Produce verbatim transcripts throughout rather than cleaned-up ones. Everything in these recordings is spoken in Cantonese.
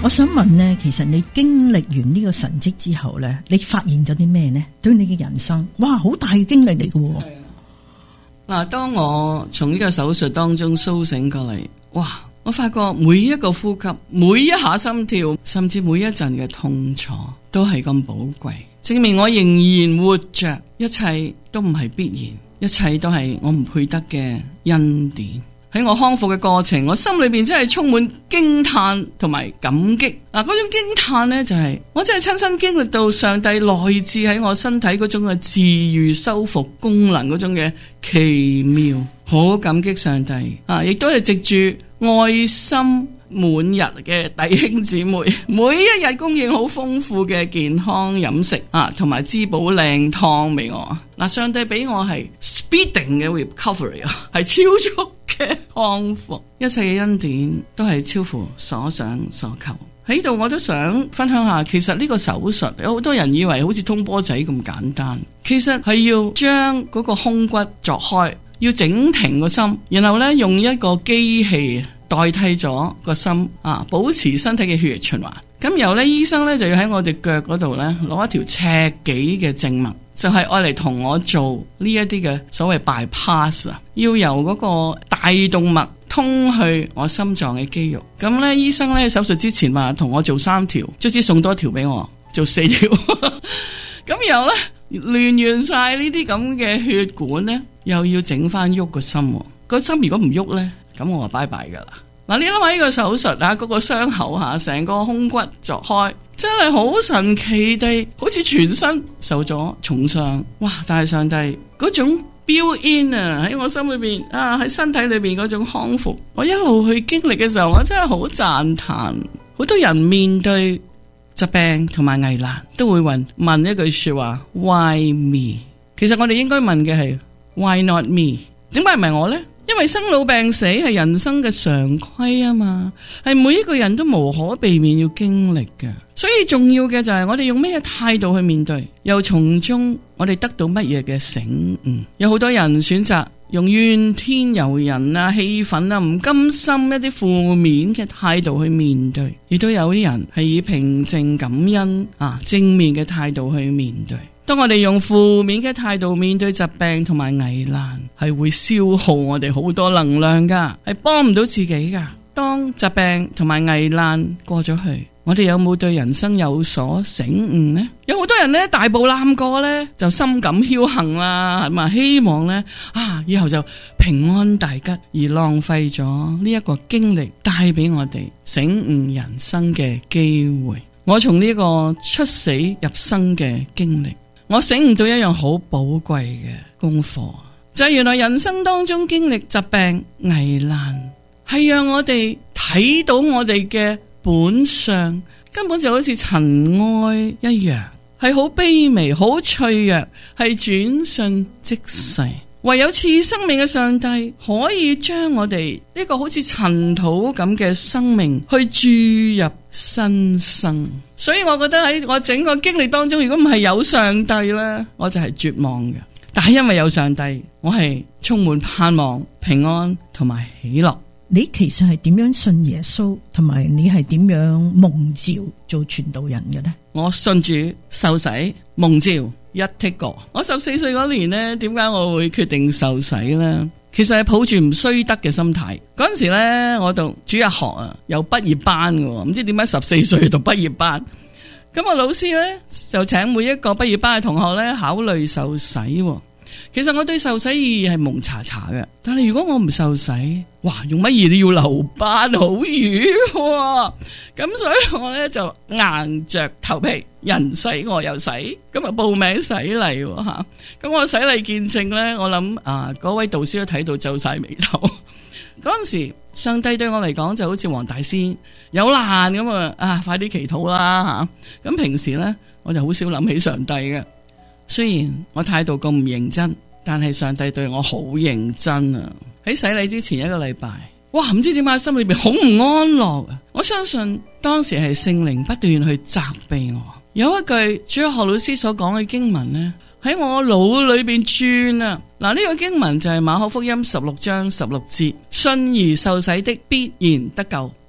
我想問呢，其實你經歷完呢個神蹟之後呢，你發現咗啲咩呢？對你嘅人生，哇，好大嘅經歷嚟嘅喎。 嗱，當我從呢個手術當中甦醒過嚟，哇！我發覺每一個呼吸，每一下心跳，甚至每一陣嘅痛楚，都係咁寶貴，證明我仍然活着，一切都唔係必然，一切都係我唔配得嘅恩典。喺我康復嘅過程，我心裏邊真係充滿驚嘆同埋感激。嗱，嗰種驚嘆呢，就係我真係親身經歷到上帝內置喺我身體嗰種嘅治癒修復功能嗰種嘅奇妙，好感激上帝啊！亦都係藉住愛心滿日嘅弟兄姊妹，每一日供應好豐富嘅健康飲食啊，同埋滋補靚湯俾我。嗱，上帝俾我係 speeding 嘅 recovery 啊，係超速嘅康復，一切嘅恩典都係超乎所想所求。喺度我都想分享下，其實呢個手術有好多人以為好似通波仔咁簡單，其實係要將嗰個胸骨鑿開，要整停個心，然後呢用一個機器代替咗個心啊，保持身體嘅血液循環。咁由呢醫生呢就要喺我哋腳嗰度呢攞一條尺幾嘅靜脈，就係愛嚟同我做呢一啲嘅所謂 bypass 啊，要由嗰個大動脈通去我心臟嘅肌肉。咁呢醫生呢手術之前話同我做三條，卒之送多條俾我做四條。咁然後呢亂完晒呢啲咁嘅血管呢，又要整翻喐個心。個心如果唔喐呢，咁我就拜拜噶啦。嗱，你諗下呢個手術啊，嗰、那個傷口吓，成個胸骨鑿開，真係好神奇地，好似全身受咗重傷。哇！但係上帝嗰種 build in 啊，喺我心裏邊啊，喺身體裏邊嗰種康復，我一路去經歷嘅時候，我真係好讚嘆。好多人面對疾病同埋危難，都會問問一句說話 Why me？ 其實我哋應該問嘅係 Why not me？ 點解唔係我呢？因為生老病死係人生嘅常規啊嘛，係每一個人都無可避免要經歷嘅。所以重要嘅就係我哋用咩態度去面對，又從中我哋得到乜嘢嘅醒悟。有好多人選擇用怨天尤人啊、氣憤啊、唔甘心一啲負面嘅態度去面對，亦都有啲人係以平靜感恩啊正面嘅態度去面對。當我哋用負面嘅態度面對疾病同埋危難，係會消耗我哋好多能量噶，係幫唔到自己噶。當疾病同埋危難過咗去，我哋有冇對人生有所醒悟呢？有好多人呢，大步攬過呢，就深感僥倖啦，係嘛？希望呢，啊，以後就平安大吉，而浪費咗呢一個經歷帶俾我哋醒悟人生嘅機會。我從呢個出死入生嘅經歷，我醒悟到一樣好寶貴嘅功課，就係原來人生當中經歷疾病危難，係讓我哋睇到我哋嘅本相，根本就好似塵埃一樣，係好卑微、好脆弱，係轉瞬即逝。唯有賜生命嘅上帝可以將我哋呢個好似塵土咁嘅生命去注入新生。所以我覺得喺我整個經歷當中，如果唔係有上帝呢，我就係絕望嘅。但係因為有上帝，我係充滿盼望、平安同埋喜樂。 你其實係點樣信耶穌，同埋你係點樣蒙召做傳道人嘅呢？ 我信主、受洗、蒙召一剔過。我十四歲嗰年呢，點解我會決定受洗呢？其實係抱住唔衰得嘅心態。嗰陣時呢，我讀主日學啊，有畢業班嘅，唔知點解十四歲讀畢業班。咁我老師呢，就請每一個畢業班嘅同學呢考慮受洗。其實我對受洗意義係蒙查查嘅，但係如果我唔受洗，哇，用乜嘢都要留班，好瘀。咁所以我呢，就硬着頭皮，人洗我又洗，咁啊報名洗禮吓。咁我洗禮見證呢，我諗啊嗰位導師都睇到皺晒眉頭。嗰陣時上帝對我嚟講就好似黃大仙有難咁啊，啊快啲祈禱啦吓。咁平時呢，我就好少諗起上帝嘅。雖然我態度咁唔認真，但係上帝對我好認真啊！喺洗禮之前一個禮拜，哇，唔知點解心裏邊好唔安樂啊！我相信當時係聖靈不斷去責備我。有一句主日學老師所講嘅經文呢，喺我腦裏邊轉啊！嗱，呢個經文就係馬可福音十六章十六節：信而受洗的必然得救，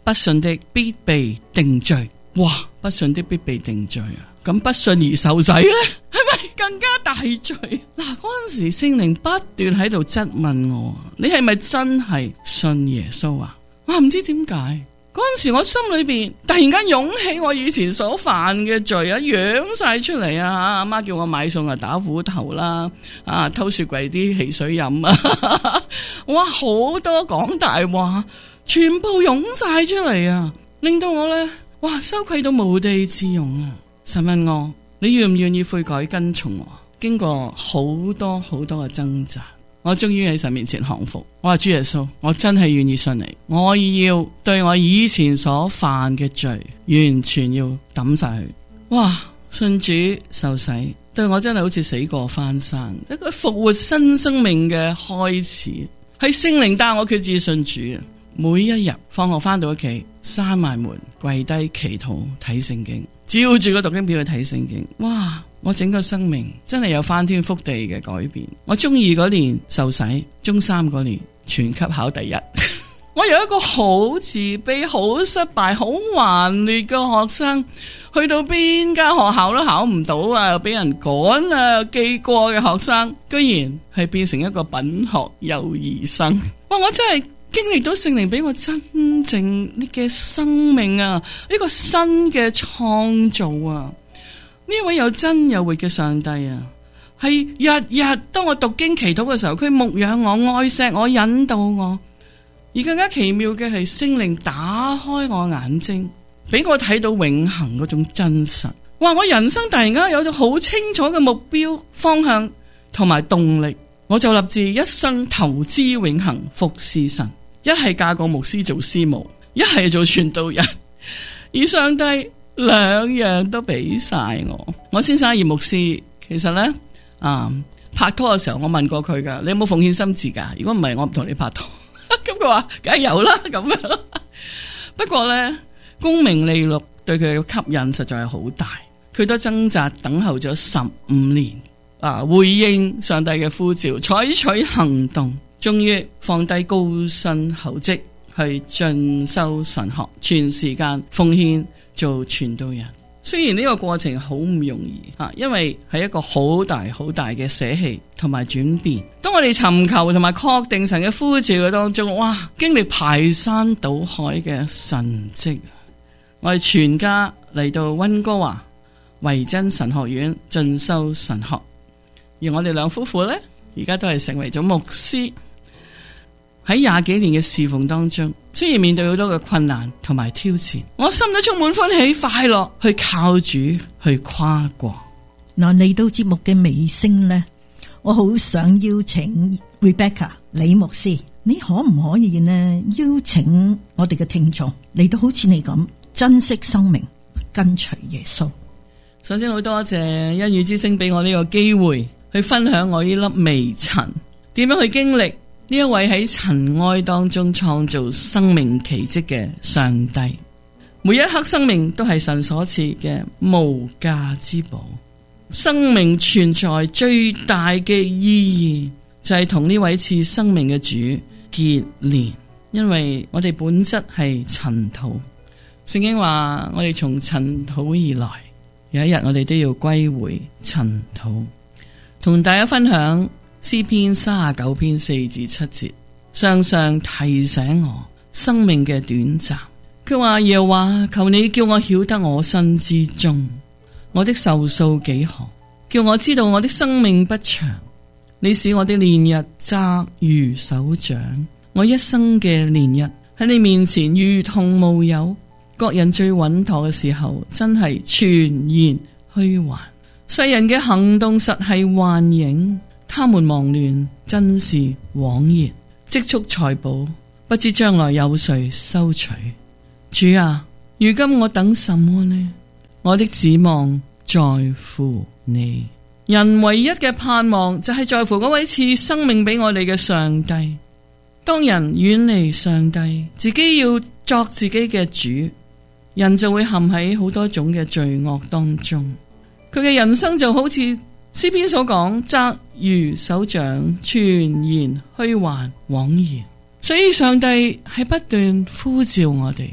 不信的必被定罪。哇！不信的必被定罪啊！咁不信而受洗呢，係咪更加大罪？嗱，嗰陣時聖靈不斷喺度質問我，你係咪真係信耶穌啊？我唔知點解，嗰陣時我心裏邊突然間湧起我以前所犯嘅罪啊，揚晒出嚟啊！阿媽叫我買餸啊，打斧頭啦，啊偷雪櫃啲汽水飲啊，哇，好多講大話，全部湧晒出嚟啊，令到我呢，哇，羞愧到無地自容啊！神問我，你願唔願意悔改跟從我？經過好多好多嘅掙扎，我終於喺神面前降服。我話主耶穌，我真係願意信你，我要對我以前所犯嘅罪完全要抌晒去。哇！信主受洗，對我真係好似死過翻生，一個復活新生命嘅開始。係聖靈帶我決志信主啊！每一日放學翻到屋企，閂埋門，跪低祈禱睇聖經，照住個讀經表去睇聖經。哇！我整個生命真係有翻天覆地嘅改變。我中二嗰年受洗，中三嗰年全級考第一。我由一個好自卑、好失敗、好頑劣嘅學生，去到邊間學校都考唔到啊，又俾人趕啊，記過嘅學生，居然係變成一個品學優異生。哇！我真係經歷到聖靈俾我真正嘅生命啊，一個新嘅創造啊！呢位有真有活嘅上帝啊，係日日當我讀經祈禱嘅時候，佢牧養我、愛錫我、引導我。而更加奇妙嘅係聖靈打開我眼睛，俾我睇到永恆嗰種真實。哇！我人生突然間有咗好清楚嘅目標方向同埋動力，我就立志一生投資永恆，服侍神。一係嫁個牧師做師母，一係做傳道人，而上帝兩樣都俾晒我。我先生葉牧師，其實咧啊拍拖嘅時候，我問過佢噶，你有冇奉獻心志噶？如果唔係，我唔同你拍拖。咁佢話梗係有啦，咁樣。不過咧，功名利祿對佢嘅吸引實在係好大，佢都掙扎等候咗十五年啊，回應上帝嘅呼召，採取行動，終於放低高薪厚職去進修神學，全時間奉獻做傳道人。雖然呢個過程好唔容易吓，因為係一個好大好大嘅捨棄同埋轉變。當我哋尋求同埋確定神嘅呼召嘅當中，哇，經歷排山倒海嘅神蹟。我哋全家嚟到溫哥華維真神學院進修神學，而我哋兩夫婦呢，而家都係成為咗牧師。喺廿幾年嘅侍奉當中，雖然面對好多嘅困難同埋挑戰，我心都充滿歡喜快樂，去靠主去跨過。 嗱，嚟到節目嘅尾聲呢，我好想邀請 Rebecca 李牧師，你可唔可以呢邀請我哋嘅聽眾嚟到好似你咁珍惜生命，跟隨耶穌？ 首先好多謝恩雨之聲俾我呢個機會去分享我呢粒微塵點樣去經歷呢一位喺塵埃當中創造生命奇蹟嘅上帝。每一刻生命都係神所賜嘅無價之寶，生命存在最大嘅意義就係同呢位賜生命嘅主結連，因為我哋本質係塵土。聖經話我哋從塵土而來，有一日我哋都要歸回塵土。同大家分享詩篇三十九篇四至七節，常常提醒我生命嘅短暫。佢話耶和華，求你叫我曉得我身之終，我的壽數幾何，叫我知道我的生命不長。你使我的年日窄如手掌，我一生嘅年日喺你面前如同無有。各人最穩妥嘅時候，真係全然虛幻。世人嘅行動實係幻影，他們忙亂，真是枉然。積蓄財寶，不知將來有誰收取。主啊，如今我等什麼呢？我的指望在乎你。人唯一嘅盼望就係在乎嗰位賜生命俾我哋嘅上帝。當人遠離上帝，自己要作自己嘅主，人就會陷喺好多種嘅罪惡當中。佢嘅人生就好似詩篇所講，窄如手掌，全然虛幻枉然。所以上帝係不斷呼召我哋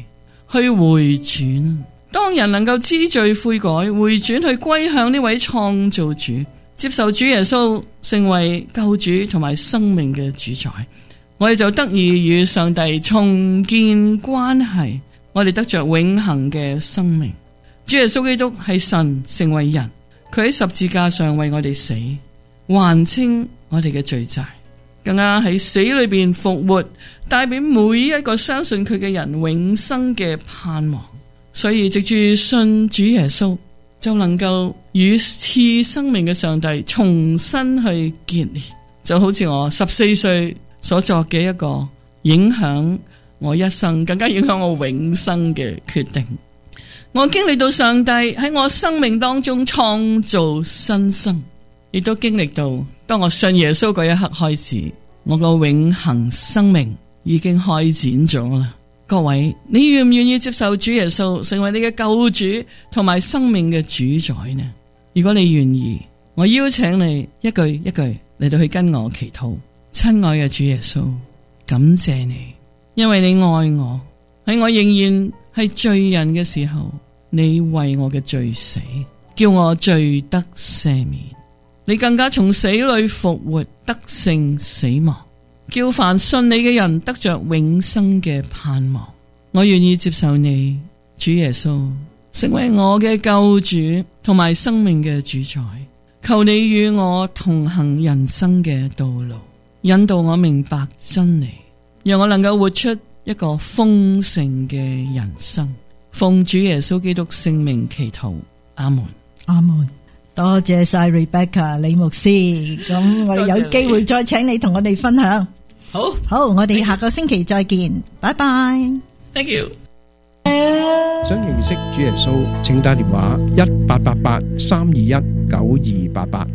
去回轉。當人能夠知罪悔改，回轉去歸向呢位創造主，接受主耶穌成為救主同埋生命嘅主宰，我哋就得以與上帝重建關係，我哋得着永恆嘅生命。主耶穌基督係神成為人，佢喺十字架上為我哋死，還清我哋嘅罪債，更加喺死裏邊復活，帶俾每一個相信佢嘅人永生嘅盼望。所以藉住信主耶穌，就能夠與賜生命嘅上帝重新去結連，就好似我十四歲所作嘅一個影響我一生，更加影響我永生嘅決定。我經歷到上帝喺我生命當中創造新生，亦都經歷到當我信耶穌嗰一刻開始，我個永恆生命已經開展咗啦。各位，你願唔願意接受主耶穌成為你嘅救主同埋生命嘅主宰呢？如果你願意，我邀請你一句一句嚟到去跟我祈禱。親愛嘅主耶穌，感謝你，因為你愛我，喺我仍然係罪人嘅時候，你為我嘅罪死，叫我罪得赦免。你更加從死裏復活，得勝死亡，叫凡信你嘅人得着永生嘅盼望。我願意接受你，主耶穌，成為我嘅救主同埋生命嘅主宰。求你與我同行人生嘅道路，引導我明白真理，讓我能夠活出一個豐盛嘅人生。奉主耶穌基督聖名祈禱，阿門。 阿門。多謝晒 Rebecca 李牧師，咁我哋有機會再請你同我哋分享。 好， 好，我哋下個星期再見，拜拜。 Thank you。 想認識主耶穌，請打電話一八八八三二一九二八八。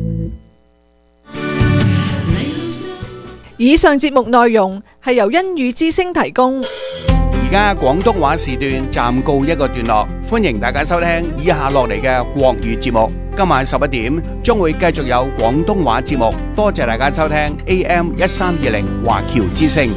以上節目內容係由恩語之聲提供。 而家廣東話時段暫告一個段落，歡迎大家收聽以下落嚟嘅國語節目。今晚十一點將會繼續有廣東話節目，多謝大家收聽 A M 一三二零華僑之聲。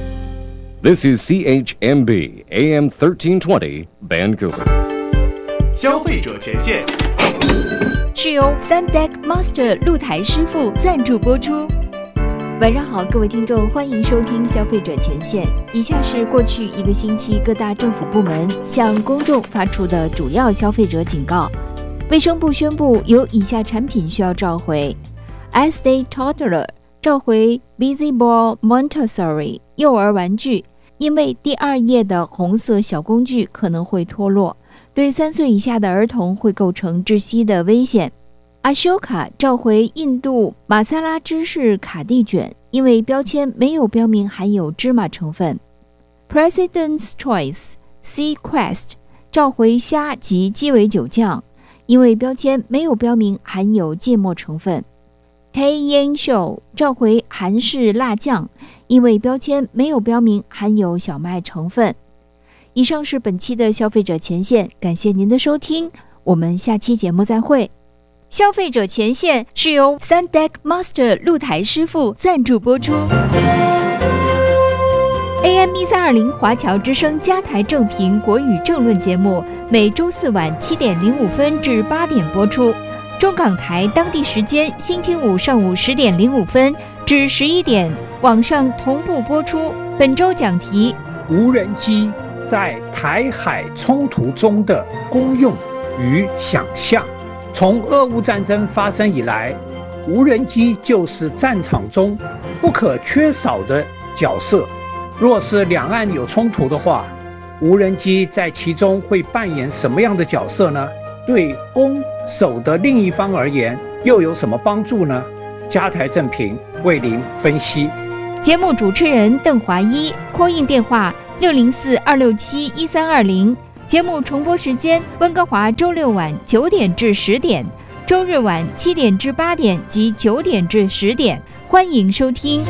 This is C H M B A M thirteen twenty Vancouver。 消費者前線是由 Sundeck Master 露台師傅贊助播出。晚上好，各位聽眾，歡迎收聽消費者前線。以下是過去一個星期各大政府部門向公眾發出的主要消費者警告。衛生部宣布有以下產品需要召回 ：Estee Toddler 召回 Busy Ball Montessori 幼兒玩具，因為第二頁的紅色小工具可能會脫落，對三歲以下的兒童會構成窒息的危險。Ashoka 召回印度瑪薩拉芝士卡地卷，因為標籤沒有標明含有芝麻成分。President's Choice Sea Quest 召回蝦及雞尾酒醬，因為標籤沒有標明含有芥末成分。Taiyang Show 召回韓式辣醬，因為標籤沒有標明含有小麥成分。以上是本期的消費者前線，感謝您的收聽，我們下期節目再會。消費者前線是由 Sundeck Master 露台師傅贊助播出。A M 一三二零華僑之聲加台正評國語政論節目，每周四晚七點零五分至八點播出。中港台當地時間星期五上午十點零五分至十一點，網上同步播出。本周講題： 無人機在台海衝突中的功用與想象。從俄烏戰爭發生以來，無人機就是戰場中不可缺少的角色。若是兩岸有衝突的話，無人機在其中會扮演什麼樣的角色呢？對攻守的另一方而言，又有什麼幫助呢？加台正評為您分析。 節目主持人鄧華一 ，call in 電話六零四二六七一三二零。節目重播時間：溫哥華周六晚九點至十點，周日晚七點至八點及九點至十點。歡迎收聽。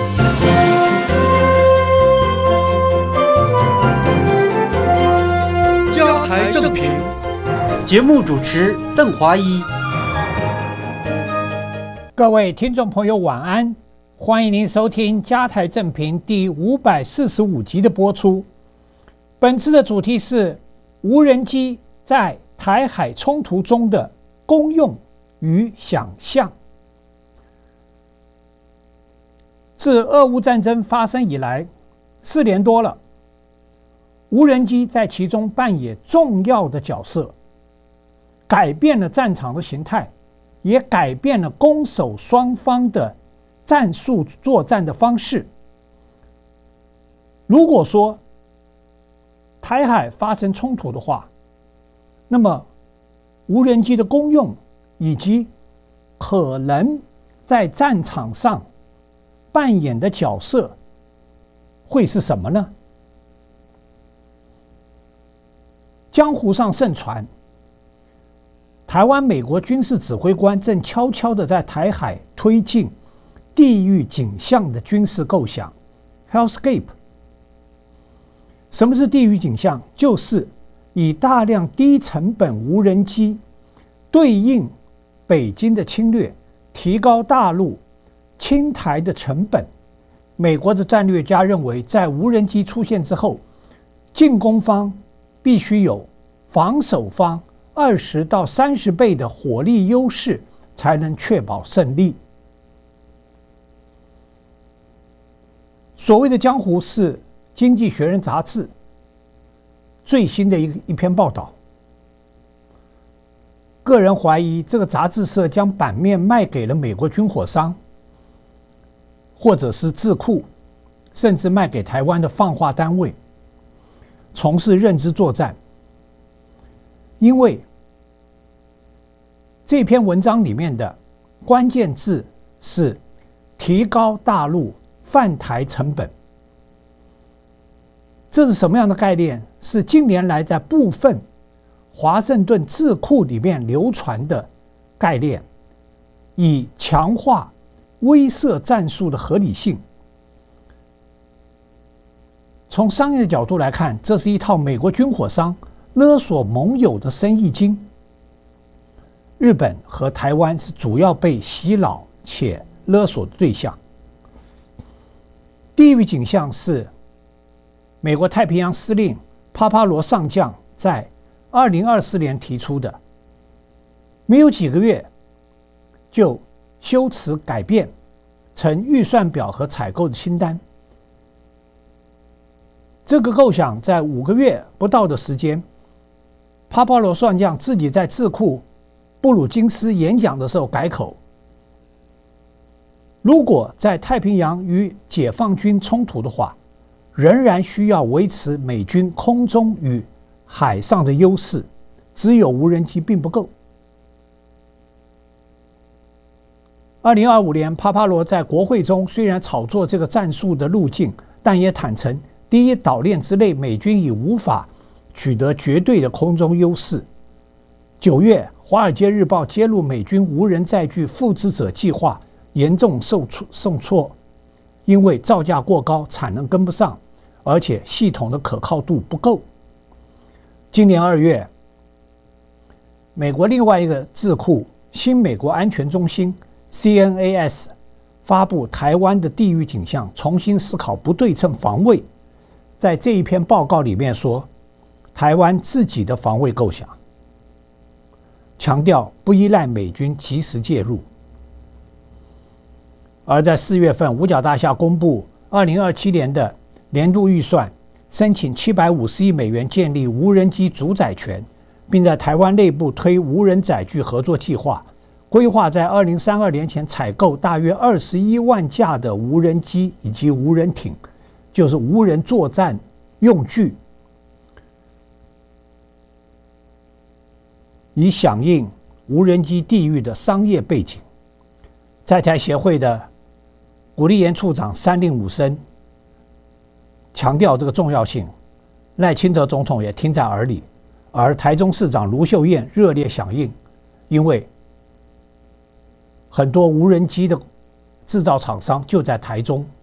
加台正評， 節目主持鄧華一。 各位聽眾朋友晚安，歡迎您收聽加台正評第五百四十五集的播出。 本次的主题是无人机在台海冲突中的功用与想象。自俄乌战争发生以来，四年多了，无人机在其中扮演重要的角色，改变了战场的形态，也改变了攻守双方的战术作战的方式。如果说台海发生冲突的话，那么无人机的功用以及可能在战场上扮演的角色会是什么呢？江湖上盛传，台湾美国军事指挥官正悄悄地在台海推进地狱景象的军事构想 Hellscape。 什么是地狱景象？就是以大量低成本无人机对应北京的侵略，提高大陆侵台的成本。美国的战略家认为，在无人机出现之后，进攻方必须有防守方二十到三十倍的火力优势，才能确保胜利。所谓的江湖是《经济学人》杂志最新的一一篇报道。个人怀疑，这个杂志社将版面卖给了美国军火商，或者是智库，甚至卖给台湾的放话单位，从事认知作战。因为这篇文章里面的关键字是提高大陆犯台成本。这是什么样的概念？是近年来在部分华盛顿智库里面流传的概念，以强化威慑战术的合理性。从商业的角度来看，这是一套美国军火商勒索盟友的生意经。日本和台湾是主要被洗脑且勒索的对象。地狱景象是美国太平洋司令帕帕罗上将在二零二四年提出的，没有几个月就修辞改变成预算表和采购的清单。这个构想在五个月不到的时间，帕帕罗上将自己在智库布鲁金斯演讲的时候改口，如果在太平洋与解放军冲突的话，仍然需要维持美军空中与海上的优势，只有无人机并不够。二零二五年，帕帕罗在国会中虽然炒作这个战术的路径，但也坦诚，第一岛链之内美军已无法取得绝对的空中优势。九月，《华尔街日报》揭露美军无人载具复制者计划严重受受挫，因为造价过高，产能跟不上，而且系统的可靠度不够。今年二月，美国另外一个智库新美国安全中心 C N A S 发布台湾的地域景象，重新思考不对称防卫。在这一篇报告里面说，台湾自己的防卫构想，强调不依赖美军及时介入。而在四月份，五角大厦公布二零二七年的年度预算，申请七百五十亿美元建立无人机主宰权，并在台湾内部推无人载具合作计划，规划在二零三二年前采购大约二十一万架的无人机以及无人艇，就是无人作战用具，以响应无人机地域的商业背景。在台协会的古立言处长三令五申强调这个重要性，赖清德总统也听在耳里，而台中市长卢秀燕热烈响应，因为很多无人机的制造厂商就在台中。